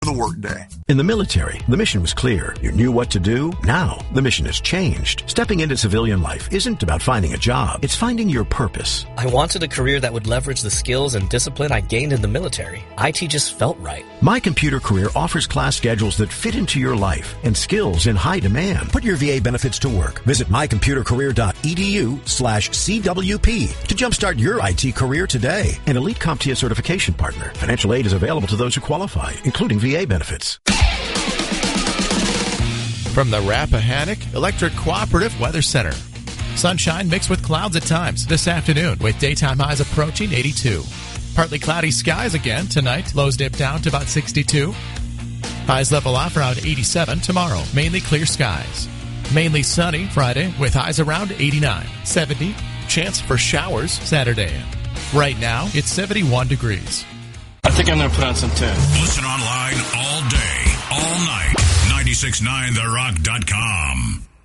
the workday. In the military, the mission was clear. You knew what to do. Now, the mission has changed. Stepping into civilian life isn't about finding a job. It's finding your purpose. I wanted a career that would leverage the skills and discipline I gained in the military. IT just felt right. My Computer Career offers class schedules that fit into your life and skills in high demand. Put your VA benefits to work. Visit mycomputercareer.edu/CWP to jumpstart your IT career today. An elite CompTIA certification partner. Financial aid is available to those who qualify, including VA benefits. From the Rappahannock Electric Cooperative Weather Center. Sunshine mixed with clouds at times this afternoon with daytime highs approaching 82. Partly cloudy skies again tonight. Lows dip down to about 62. Highs level off around 87 tomorrow. Mainly clear skies. Mainly sunny Friday with highs around 89. 70. Chance for showers Saturday. Right now, it's 71 degrees. I think I'm going to put on some tunes. Listen online all day, all night. 969therock.com.